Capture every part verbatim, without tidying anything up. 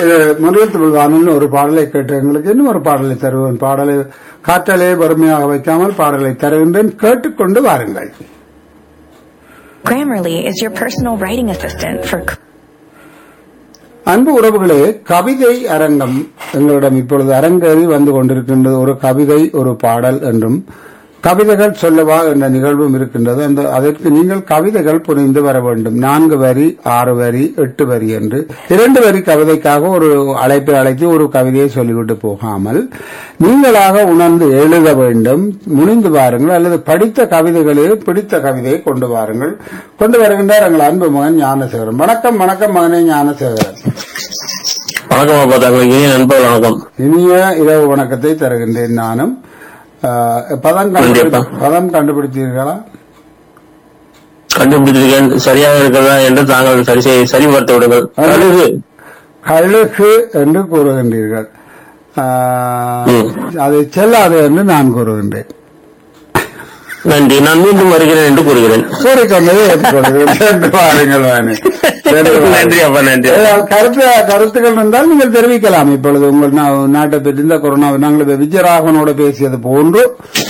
முறையில் தமிழ்வானு ஒரு பாடலை கேட்டு எங்களுக்கு இன்னும் ஒரு பாடலை தருவேன். பாடலை காற்றலே வறுமையாக வைக்காமல் பாடலை தருகின்றேன், கேட்டுக்கொண்டு வாருங்கள். Grammarly is your personal writing assistant for. அன்பு உறவுகளே, கவிதை அரங்கம் எங்களிடம் இப்பொழுது அரங்கேறி வந்து கொண்டிருக்கின்றது. ஒரு கவிதை ஒரு பாடல் என்றும் கவிதைகள் சொல்லவா என்ற நிகழ்வும் இருக்கின்றது. அந்த அதற்கு நீங்கள் கவிதைகள் புரிந்து வர வேண்டும். நான்கு வரி, ஆறு வரி, எட்டு வரி என்று இரண்டு வரி கவிதைக்காக ஒரு அழைப்பை அழைத்து ஒரு கவிதையை சொல்லிவிட்டு போகாமல் நீங்களாக உணர்ந்து எழுத வேண்டும். முனிந்து வாருங்கள், அல்லது படித்த கவிதைகளே பிடித்த கவிதையை கொண்டு வாருங்கள். கொண்டு வருகின்றார் எங்கள் அன்பு மகன் ஞானசேகரன். வணக்கம். வணக்கம் மகனே ஞானசேகரன். வணக்கம். இனிய இரவு வணக்கத்தை தருகின்றேன். நானும் பதம் பதம் கண்டுபிடித்தீர்களா? கண்டுபிடித்திருக்கேன். சரியாக இருக்கிறதா என்று தாங்கள் சரி சரிபார்த்து விடுங்கள். கழுகு கழுகு என்று கூறுகின்றீர்கள். அதை செல்லாது என்று நான் கூறுகின்றேன். நன்றி. நான் மீண்டும் வருகிறேன் என்று கூறுகிறேன். கூறிக்கொண்டதை ஏற்றுக்கொள்கிறேன். நன்றி அப்பா, நன்றி. கருத்து கருத்துக்கள் இருந்தால் நீங்கள் தெரிவிக்கலாம். இப்பொழுது உங்கள் நாட்டை பற்றி இந்த கொரோனா நாங்கள் விஜயராகவனோட பேசியது போன்று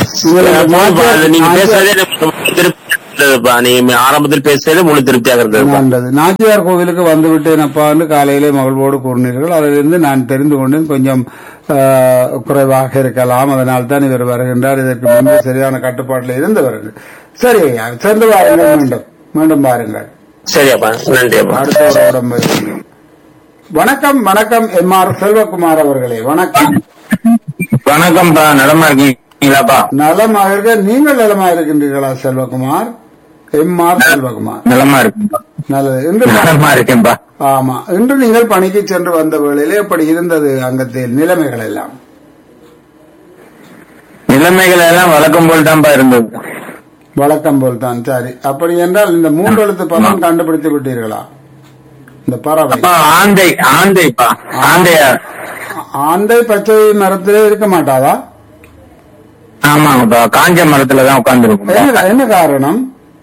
ஆரம்பத்தில் பேசியது முழு திருப்தியாக இருந்தது. நாச்சியார் கோவிலுக்கு வந்து விட்டேன் அப்பா என்று காலையிலே மகிழ்வோடு கூறினீர்கள். அதிலிருந்து நான் தெரிந்து கொண்டேன் கொஞ்சம் குறைவாக இருக்கலாம், அதனால் தான் இவர் வருகின்றார். இதற்கு முன்பு சரியான கட்டுப்பாட்டில் இருந்தவர்கள். சரி ஐயா, சென்று வாருங்கள். மீண்டும் மீண்டும் பாருங்கள். சரியாப்பா, நன்றி. அடுத்த வணக்கம். வணக்கம் எம் ஆர் செல்வகுமார் அவர்களே. வணக்கம். வணக்கம். நலமா இருக்கீங்களாப்பா? நலமாக இருக்க. நீங்கள் நலமாக இருக்கின்றீர்களா செல்வகுமார்? M R Selvakumar. நலமா இருக்கு. நல்லது. இன்று நலமா இருக்கேன்பா. ஆமா, இன்று நீங்கள் பணிக்கு சென்று வந்த வேளையிலே எப்படி இருந்தது அங்கத்தில் நிலைமைகள் எல்லாம்? நிலைமைகள் எல்லாம் வழக்கம் போல் தான்ப்பா இருந்தது. வழக்கம் போல் தான். சரி, அப்படி என்றால் இந்த மூன்று எழுத்து பதம் கண்டுபிடித்து விட்டீர்களா? இந்த பறவை ஆந்தை. ஆந்தைப்பா. ஆந்தையா? ஆந்தை பச்சை மரத்திலே இருக்க மாட்டாதா? ஆமாங்கப்பா, காஞ்ச மரத்துலதான் உட்கார்ந்து இருக்கும். என்ன காரணம்?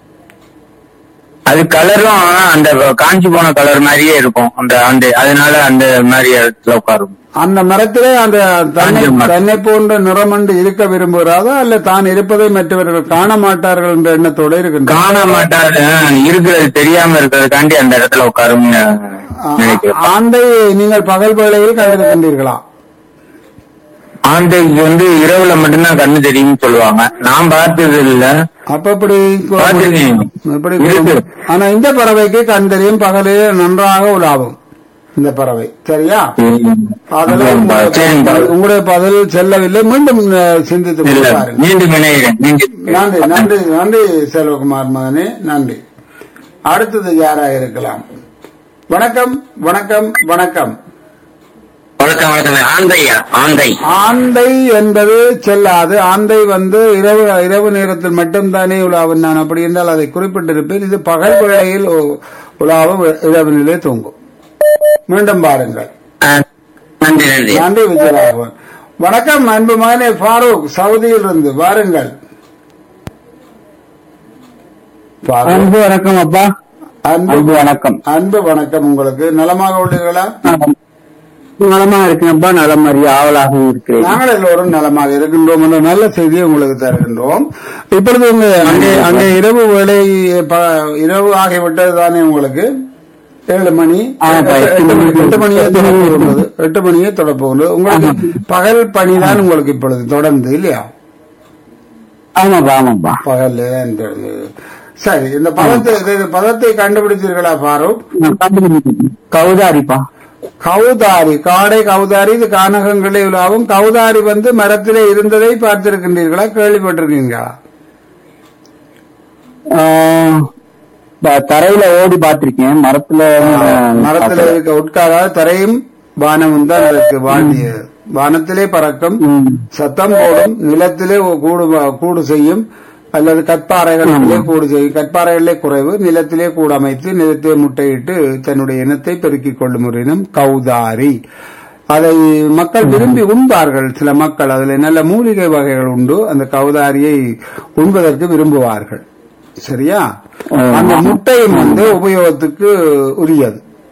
அது கலரும் அந்த காஞ்சி போன கலர் மாதிரியே இருக்கும் அந்த ஆந்தை, அதனால அந்த மாதிரி இடத்துல உட்காரும். அந்த மரத்திலே அந்த தன்னை போன்ற நிறமண்டு இருக்க விரும்புகிறாதா, அல்ல தான் இருப்பதை மற்றவர்கள் காண மாட்டார்கள் என்ற எண்ணத்தோட இருக்கின்ற? காண மாட்டாரு, இருக்கிறது தெரியாம இருக்கிறதுக்காண்டி அந்த இடத்துல உட்காரும். ஆந்தை நீங்கள் பகல் வேளையில் கண்டிருக்கின்றீர்களா? ஆந்தைக்கு வந்து இரவுல மட்டும்தான் கண்ணு தெரியும் சொல்லுவாங்க. நான் பார்த்தது இல்ல. அப்ப இப்படி ஆனா இந்த பறவைக்கு கண் தெரியும், பகலே நன்றாக உலாவும் இந்த பறவை. சரியா? அதெல்லாம் உங்களுடைய பதில் செல்லவில்லை. மீண்டும் சிந்தித்து மீண்டும் நன்றி. நன்றி நன்றி செல்வகுமார் மகனே, நன்றி. அடுத்தது யாராக இருக்கலாம்? வணக்கம். வணக்கம். வணக்கம். வணக்கம். வணக்கம். ஆந்தையா? ஆந்தை. ஆந்தை என்பது செல்லாது. ஆந்தை வந்து இரவு இரவு நேரத்தில் மட்டும்தானே உலாவும். நான் அப்படி என்றால் அதை குறிப்பிட்டிருப்பேன். இது பகல் வேளையில் உலாவும், இரவு நிலை தூங்கும். மீண்டும் பாருங்கள். நன்றி. நன்றி. நன்றி விஜயராகவன். வணக்கம் அன்பு மகனே ஃபாரூக், சவுதியில் இருந்து வாருங்கள். அன்பு வணக்கம் அப்பா. அன்பு வணக்கம். அன்பு வணக்கம். உங்களுக்கு நலமாக உள்ளீர்களா? நலமாக இருக்கேன்ப்பா. நலம் அறிய ஆவலாக இருக்கிறேன். நாங்கள் எல்லோரும் நலமாக இருக்கின்றோம் என்ற நல்ல செய்தியை உங்களுக்கு தருகின்றோம். இப்பொழுது உங்க அங்கே அங்கே இரவு வேலை இரவு ஆகிவிட்டது தானே உங்களுக்கு? ஏழு மணி எட்டு மணியே தொடப்போகிறது. எட்டு மணியே தொடப்போகிறது. உங்களுக்கு பகல் பணிதான் உங்களுக்கு இப்பொழுது தொடர்ந்து இல்லையா? ஆமாப்பா. ஆமாப்பா, பகல். சரி, இந்த பதத்தை பதத்தை கண்டுபிடித்தீர்களா பாரூக்? கௌதாரிப்பா. கௌதாரி. காடை கௌதாரி. இது கானகங்களே உலாவும். கௌதாரி வந்து மரத்திலே இருந்ததை பார்த்திருக்கின்றீர்களா, கேள்விப்பட்டிருக்கீங்களா? தரையில ஓடி பார்த்திருக்கேன். மரத்துல மரத்துல இருக்க உட்கார தரையும் வானமும் தான் இருக்கு. வாண்டிய வானத்திலே பறக்கும், சத்தம் போடும், நிலத்திலே கூடு கூடு செய்யும், அல்லது கற்பாறைகளிலே கூடு செய்யும். கற்பாறைகளிலே குறைவு, நிலத்திலே கூடு அமைத்து நிலத்திலே முட்டையிட்டு தன்னுடைய இனத்தை பெருக்கிக் கொள்ளும் ஒரு இனம் கௌதாரி. அதை மக்கள் விரும்பி உண்பார்கள். சில மக்கள் அதில் நல்ல மூலிகை வகைகள் உண்டு. அந்த கௌதாரியை உண்பதற்கு விரும்புவார்கள். சரியா? அந்த முட்டையும் வந்து உபயோகத்துக்கு உரியது.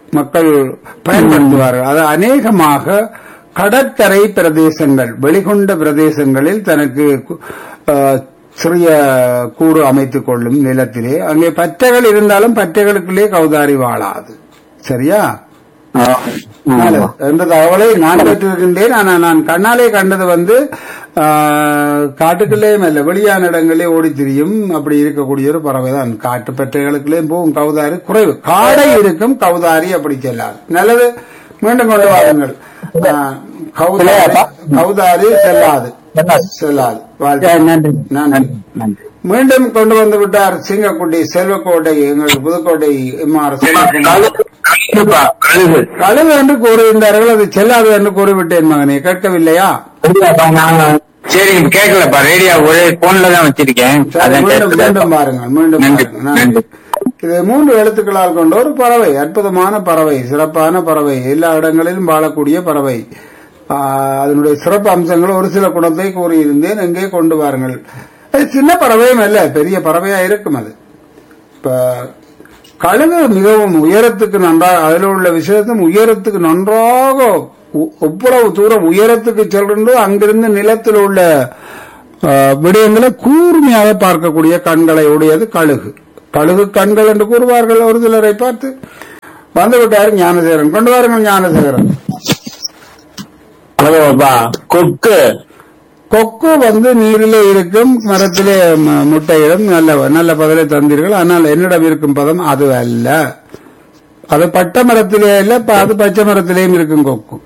மக்கள் பயன்படுத்துவார்கள். அது அநேகமாக கடற்கரை பிரதேசங்கள், வெளிகொண்ட பிரதேசங்களில் தனக்கு அஹ், சிறிய கூடு அமைத்துக் கொள்ளும் நிலத்திலே. அங்கே பற்றைகள் இருந்தாலும் பற்றைகளுக்குள்ளே கௌதாரி வாழாது. சரியா? நல்லது. என்ற தகவலை நான் பெற்றிருக்கின்றேன். ஆனால் நான் கண்ணாலே கண்டது வந்து காட்டுக்குள்ளேயும் அல்ல, வெளியான இடங்களே ஓடி திரியும் அப்படி இருக்கக்கூடிய ஒரு பறவை தான். காட்டு பற்றைகளுக்குள்ளேயும் போகும் கௌதாரி குறைவு. காடை இருக்கும், கௌதாரி அப்படி செல்லாது. நல்லது, மீண்டும் கொண்டு வாருங்கள். கௌதாரி கௌதாரி செல்லாது செல்லாது. நன்றி. மீண்டும் கொண்டு வந்து விட்டார் சிங்கக்குட்டி செல்வக்கோட்டை, எங்கள் புதுக்கோட்டை எம்ஆர் செல்வக்குமார். கழுகு என்று கூறுகின்றார்கள், அது செல்லாது என்று கூறிவிட்டேன் மகனே, கேட்கவில்லையா? சரி, கேட்கலப்பா, ரேடியோ ஒரே போன்ல தான் வச்சிருக்கேன். மீண்டும் பாருங்கள், மீண்டும். இது மூன்று எழுத்துக்களால் கொண்ட ஒரு பறவை, அற்புதமான பறவை, சிறப்பான பறவை, எல்லா இடங்களிலும் வாழக்கூடிய பறவை. அதனுடைய சிறப்பு அம்சங்கள் ஒரு சில குணத்தை கூறியிருந்தேன், எங்கே கொண்டு வாருங்கள். அது சின்ன பறவையும் அல்ல, பெரிய பறவையா இருக்கும். அது இப்ப கழுகு மிகவும் உயரத்துக்கு நன்றாக, அதில் உள்ள விசேஷம் உயரத்துக்கு நன்றாக ஒப்புரவு தூரம் உயரத்துக்கு செல்கின்றோ அங்கிருந்து நிலத்தில் உள்ள விடயங்களை கூர்மையாக பார்க்கக்கூடிய கண்களை உடையது கழுகு. கழுகு கண்கள் என்று கூறுவார்கள் ஒரு சிலரை பார்த்து. வந்துவிட்டார் ஞானசேகரன், கொண்டு வாருங்கள் ஞானசேகரன். கொக்கு கொக்கு வந்து நீரிலே இருக்கும், மரத்திலே முட்டையிடும். நல்ல நல்ல பதிலை தந்தீர்கள். ஆனால் என்னிடம் இருக்கும் பதம் அது அல்ல. அது பட்ட மரத்திலே இல்ல, அது பச்சை மரத்திலேயும் இருக்கும் கொக்கு.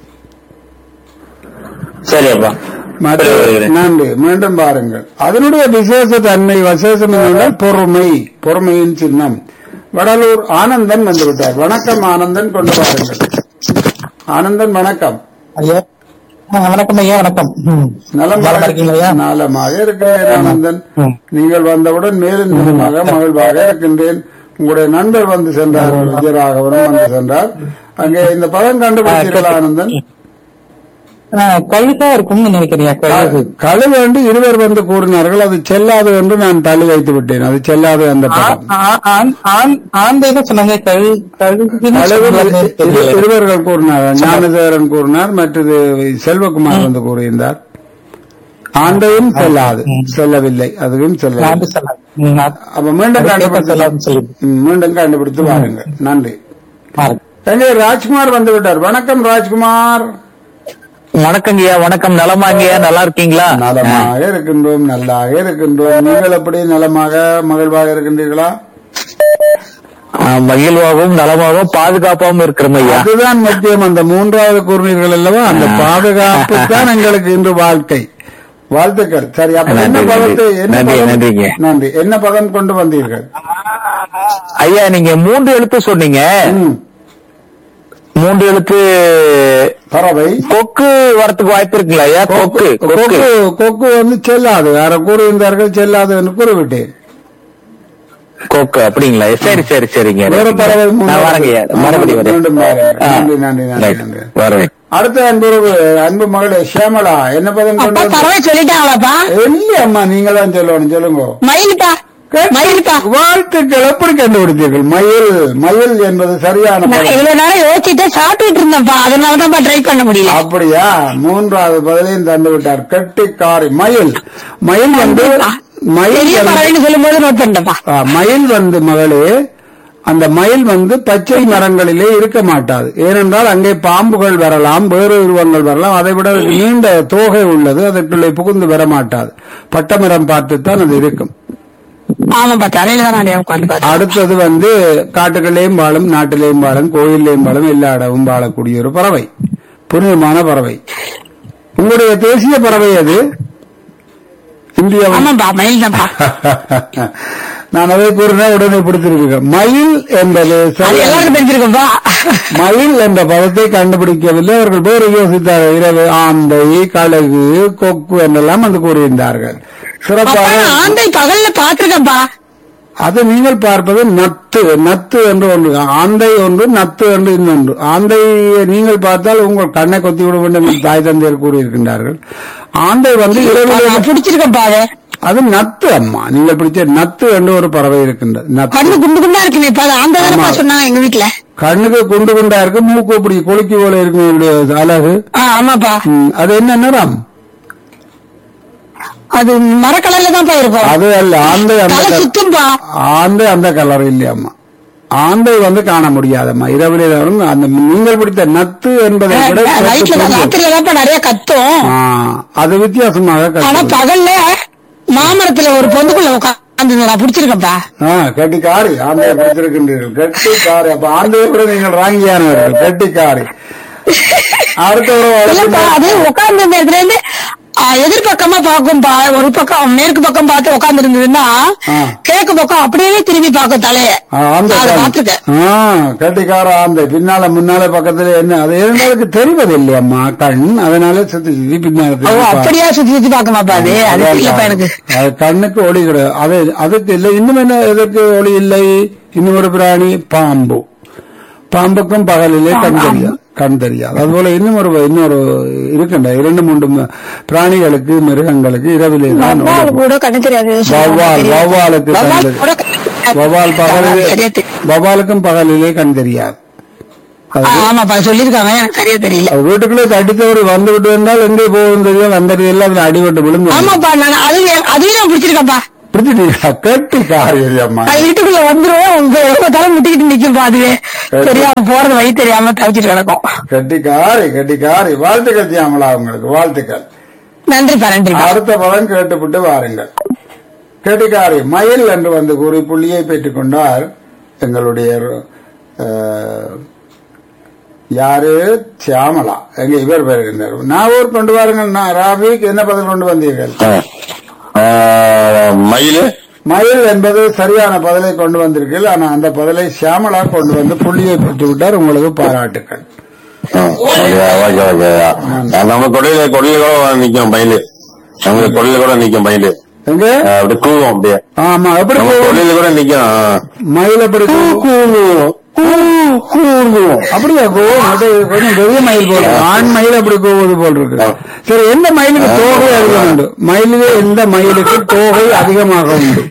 சரியப்பா, நன்றி. மீண்டும் பாருங்கள். அதனுடைய விசேஷ தன்மை, விசேஷம் என்னென்றால் பொறுமை, பொறுமையின் சின்னம். வடலூர் ஆனந்தன் வந்துவிட்டார். வணக்கம் ஆனந்தன், கொண்டு பாருங்கள். ஆனந்தன் வணக்கம். ஐயா வணக்கம். ஐயா வணக்கம். நலமாக இருக்கீங்களா? நலமாக இருக்கிறேன் ஆனந்தன். நீங்கள் வந்தவுடன் மேலும் நலமாக மகிழ்வாக இருக்கின்றேன். உங்களுடைய நண்பர் வந்து சென்றார், விஜயராகவனும் வந்து சென்றார். அங்கே இந்த பதம் கண்டுபிடித்தீர்களா ஆனந்தன்? கழுகா இருக்கும் நினைக்கிறேன். கழுகு என்று இருவர் வந்து கூறினார்கள். அது செல்லாது என்று நான் தள்ளி வைத்து விட்டேன். அது செல்லாது அந்த பதம். சொன்னாங்க இருவர்கள் கூறினார். ஞானசேகரன் கூறினார், மற்றது செல்வகுமார் வந்து கூறியிருந்தார். ஆண்டையும் செல்லாது, செல்லவில்லை, அதுவும் செல்லாது. அப்ப மீண்டும் கண்டுபிடித்து மீண்டும் கண்டுபிடித்து வாருங்கள். நன்றி. ராஜ்குமார் வந்து விட்டார். வணக்கம் ராஜ்குமார். வணக்கங்கய்யா. வணக்கம். நலமாங்கய்யா, நல்லா இருக்கீங்களா? நலமாக இருக்கின்றோம், நல்லாக இருக்கின்றோம். நீங்கள் எப்படி நலமாக மகிழ்வாக இருக்கின்றீர்களா? மகிழ்வாகவும் நலமாகவும் பாதுகாப்பாகவும் இருக்கிறோம் ஐயா. அதுதான் முக்கியம். அந்த மூன்றாவது கூறினீர்கள் அல்லவா, அந்த பாதுகாப்பு தான் எங்களுக்கு இன்று வாழ்க்கை. வாழ்த்துக்கள். சரி, அப்ப என்ன பதத்தை நன்றி என்ன பதம் கொண்டு வந்தீர்கள் ஐயா? நீங்க மூன்று எழுத்து சொன்னீங்க. மூன்று எழுத்து பறவை. கொக்கு வரத்துக்கு வாய்ப்பு இருக்குங்களா ஐயா? கொக்கு கொக்கு கொக்கு வந்து செல்லாது. யார கூறியிருந்தார்கள் செல்லாது என்று கூறிவிட்டேன். கொக்கு அப்படிங்களா? சரி சரி சரிங்க. வேற பறவை வரங்க, மறுபடியும் நன்றி நன்றி நன்றி வரேன். அடுத்த அன்பு அன்பு மகளே ஷியாமலா, என்ன பதம் கொண்டு சொல்லிட்டாங்களாப்பா? இல்லையா அம்மா, நீங்க தான் சொல்லணும். சொல்லுங்க. மயில்பா. வாழ்த்துக்கள். எப்படி கண்டுபிடித்தீர்கள்? மயில். மயில் என்பது சரியான இவ்வளவு நேரம் யோசிச்சுட்டு சாப்பிட்டு இருந்தேன்ப்பா, அதனாலதான் ட்ரை பண்ண முடியல. அப்படியா? மூன்றாவது பதிலையும் தந்து விட்டார். கெட்டிக்காரி. மயில். மயில் வந்து மயில் சொல்லும் போது நோட் பண்ணப்பா. மயில் வந்து மகளே, அந்த மயில் வந்து பச்சை மரங்களிலே இருக்க மாட்டாது. ஏனென்றால் அங்கே பாம்புகள் வரலாம், வேறு உருவங்கள் வரலாம். அதை விட நீண்ட தோகை உள்ளது, அதற்குள்ளே புகுந்து வர மாட்டாது. பட்டமரம் பார்த்துத்தான் அது இருக்கும். அடுத்தது வந்து காட்டுகளிலேயும் வாழும், நாட்டிலேயும் வாழும், கோயிலையும் வாழும், எல்லா இடமும் வாழக்கூடிய ஒரு பறவை, புனிதமான பறவை. உங்களுடைய தேசிய பறவை அது இந்தியா. நான் அதை கூறினேன், உடனே பிடித்திருக்கேன். மயில் என்பது மயில் என்ற பதத்தை கண்டுபிடிக்கவில்லை. அவர்கள் பேரை யோசித்தார்கள். இரவு ஆந்தை, கழுகு, கொக்கு என்றெல்லாம் வந்து கூறியிருந்தார்கள். சிறப்பாக ஆந்தை பகல்ல பாத்துருக்கப்பா. அது நீங்கள் பார்ப்பது நத்து. நத்து என்று ஒன்று, ஆந்தை ஒன்று, நத்து என்று இன்னொன்று. ஆந்தையை நீங்கள் பார்த்தால் உங்கள் கண்ணை கொத்தி விட வேண்டும் என்று தாய் தந்தையர் கூறியிருக்கின்றார்கள். ஆந்தை வந்து இரவு பிடிச்சிருக்கப்பா. அது நத்து அம்மா. நீங்கள் பிடிச்ச நத்து என்று ஒரு பறவை இருக்கின்றது. நத்து கண்ணு குண்டு குண்டா இருக்குமே இப்ப அந்த தானப்பா சொன்னாங்க எங்க வீட்டுல. கண்ணுக்கு குண்டு குண்டா இருக்கு, மூக்கு இப்படி கொலுக்கி போல இருக்கு என்னுடைய அழகு. ஆ, ஆமாப்பா. ம், அது என்ன நிறம்? அது மரக்கலர்ல தான்ப்பா இருக்கும். அது அல்ல, ஆந்தை அந்த தலை கலர். சுத்தும்பா. ஆந்தை அந்த கலர் இல்லையம்மா. ஆந்தை வந்து காண முடியாதம்மா, இரவிலே வரும். அந்த நீங்கள் பிடித்த நத்து என்பதை விட நைட்ல ராத்திரில தான்ப்பா நிறைய கத்தும். ஆ, அது வித்தியாசமாக ஆனா கத்தும். பகல்ல மாமரத்துல ஒரு பொந்துக்குள்ள உட்காந்து நான் பிடிச்சிருக்கப்பா. ஆ, கெட்டிக்காரி ஆந்தையை பிடிச்சிருக்கின்றீர்கள். கெட்டிக்காரி. அப்ப ஆந்தையை விட நீங்கள் ராங்கியானவர்கள். கெட்டிக்காரி. அடுத்த இல்லப்பா, அது உட்கார்ந்து இந்த இடத்துல இருந்து ஆ, எதிர்பக்கமா பாக்கும்பா. ஒரு பக்கம் மேற்கு பக்கம் பார்த்து உட்கார்ந்து இருந்ததுன்னா ஆ. கிழக்கு பக்கம் அப்படியே திரும்பி பார்க்கும் தலைய. ஆந்தை அதை பார்த்துருக்கேன். கெட்டிக்கார ஆந்தை பின்னால முன்னால பக்கத்துல என்ன அது இருந்தாலும் தெரிவது இல்லையம்மா கண், அதனால சுத்தி சுத்தி ஓ, பின்னால அப்படியா சுத்தி சுத்தி பாக்குமாப்பா அது? அது தெரியலப்பா எனக்கு. அது கண்ணுக்கு ஒளி கிடையாது. அது அதுக்கு இல்லை. இன்னும் என்ன எதற்கு ஒளி இல்லை? இன்னும் ஒரு பிராணி பாம்பு. பாம்புக்கும் பகலிலே கண் தெரியாது, கண் தெரியாது. அதுபோல இன்னும் ஒரு இன்னொரு இருக்கின்ற இரண்டு மூன்று பிராணிகளுக்கு மிருகங்களுக்கு இரவிலே தான் கூட கண்ணு தெரியாது. வௌவால் வௌவாலுக்கு கண் தெரியாது. வௌவால் பகலிலே வௌவாலுக்கும் பகலிலே கண் தெரியாது. ஆமாப்பா சொல்லிருக்காங்க, எனக்கு சரியா தெரியல. வீட்டுக்குள்ளே தடித்தவர் வந்து விட்டு வந்தால் எங்கே போகும் தெரியும், வந்தது எல்லாம் அதுல அடிபட்டு விழுந்து. ஆமாப்பா, நான் அது அதுவே நான் பிடிச்சிருக்கப்பா. கட்டிக்காரியம்மா வீட்டுக்குள்ள வந்துருவோம், உங்க தலை முட்டிக்கிட்டு நிக்கும்பா. அதுவே தெரியாம போறது வழி தெரியாம தவிச்சிட்டு கிடக்கும். கட்டிக்காரி கட்டிக்காரி. வாழ்த்துக்கள் தியாமலா, உங்களுக்கு வாழ்த்துக்கள். நன்றிப்பா, நன்றி. அடுத்த பதம் கேட்டுவிட்டு வாருங்கள். கெட்டிக்காரி மயில் என்று வந்து கூறி புள்ளியை பெற்றுக் கொண்டார் எங்களுடைய யாரு சியாமலா. எங்க இவர் பெறுகின்றார். நான் ஊர் கொண்டு வாருங்கள். நான் ராபிக்கு என்ன பதில் கொண்டு வந்தீர்கள்? மயில். மயில் என்பது சரியான பதிலை கொண்டு வந்திருக்கீர்கள். ஆனா அந்த பதிலை சியாமலா கொண்டு வந்து புள்ளியை பெற்று விட்டார். உங்களுக்கு பாராட்டுக்கள். நம்ம கொடையில கொடையில கூட நிக்கும் மயில். நம்ம கொடையில கூட நிக்கும் மயில். எங்க அப்படி கூவும் அப்படியே. ஆமா, எப்படி கொடையில கூட நிக்கும் மயில். எப்படி கூவும் அப்படியா கூவும்? கொஞ்சம் பெரிய மயில் போல, ஆண் மயில் அப்படி கூவுவது போல் இருக்கு. சரி, எந்த மயிலுக்கு தோகை அதிகம் உண்டு? மயிலே எந்த மயிலுக்கு தோகை அதிகமாக உண்டு?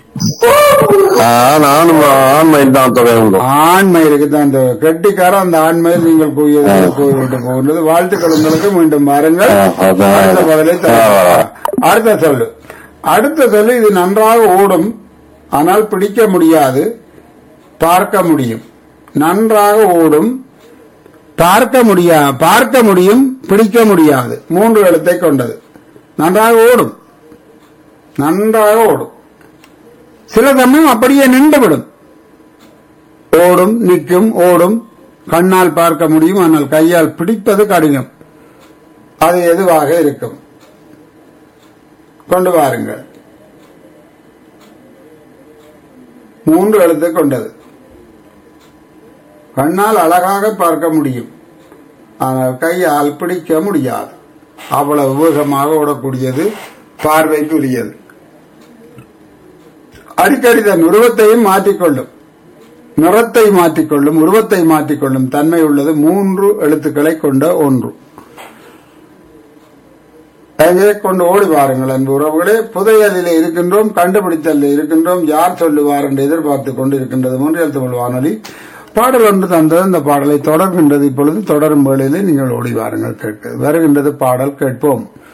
ஆண் மயில் தான் தொகை உண்டு. ஆண் மயிலுக்கு தான் தொகை. கெட்டிக்கார அந்த ஆண் மயில் நீங்கள் கூவியது கூவிட்டு போகின்றது. வாழ்த்துக்கள் உங்களுக்கு. மீண்டும் பாருங்கள். அடுத்த பதிலை அடுத்த சொல்லு. அடுத்த சொல்லு. இது நன்றாக ஓடும், ஆனால் பிடிக்க முடியாது, பார்க்க முடியும். நன்றாக ஓடும், பார்க்க முடியா பார்க்க முடியும், பிடிக்க முடியாது. மூன்று எழுத்தை கொண்டது. நன்றாக ஓடும், நன்றாக ஓடும். சில சமயம் அப்படியே நின்றுவிடும். ஓடும், நிற்கும், ஓடும். கண்ணால் பார்க்க முடியும், ஆனால் கையால் பிடிப்பது கடினம். அது எதுவாக இருக்கும்? கொண்டு வாருங்கள். மூன்று எழுத்தை கொண்டது. கண்ணால் அழகாக பார்க்க முடியும், ஆனால் கையால் பிடிக்க முடியாது. அவ்வளவு வேகமாக ஓடக்கூடியது, பார்வைக்கு உரியது. அடிக்கடி தன் உருவத்தையும் மாற்றிக்கொள்ளும், நிறத்தை மாற்றிக்கொள்ளும், உருவத்தை மாற்றிக்கொள்ளும் தன்மை உள்ளது. மூன்று எழுத்துக்களை கொண்ட ஒன்று. அங்கே கொண்டு ஓடி வாருங்கள் அன்பு உறவுகளே. புதையலிலே இருக்கின்றோம், கண்டுபிடித்தலில் இருக்கின்றோம். யார் சொல்லுவார் என்று எதிர்பார்த்துக் கொண்டு இருக்கின்றது மூன்றியல் தமிழ் வானொலி. பாடல் ஒன்று தந்தது. அந்த பாடலை தொடர்கின்றது. இப்பொழுது தொடரும் வேளையிலே நீங்கள் ஓடி வாருங்கள். கேட்க வருகின்றது பாடல். கேட்போம்.